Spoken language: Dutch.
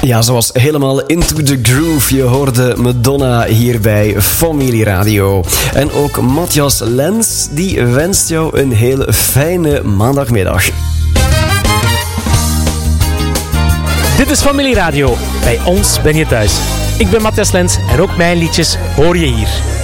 Ja, ze was helemaal into the groove. Je hoorde Madonna hier bij Familie Radio. En ook Matthias Lens, die wenst jou een heel fijne maandagmiddag. Dit is Familie Radio. Bij ons ben je thuis. Ik ben Matthias Lens en ook mijn liedjes hoor je hier.